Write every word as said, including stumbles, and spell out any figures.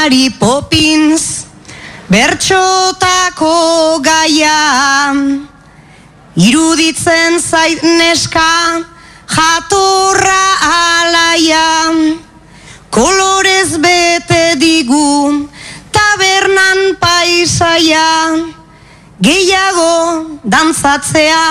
Mary Poppins bertxotako gaia, iruditzen zait neska jatorra alaia, kolorez bete digu tabernan paisaia, gehiago dantzatzea